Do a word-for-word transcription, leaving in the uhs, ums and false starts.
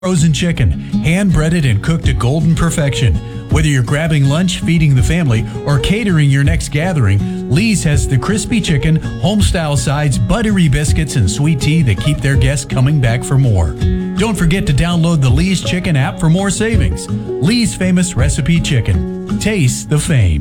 Frozen chicken, hand-breaded and cooked to golden perfection. Whether you're grabbing lunch, feeding the family, or catering your next gathering, Lee's has the crispy chicken, home-style sides, buttery biscuits, and sweet tea that keep their guests coming back for more. Don't forget to download the Lee's Chicken app for more savings. Lee's Famous Recipe Chicken. Taste the fame.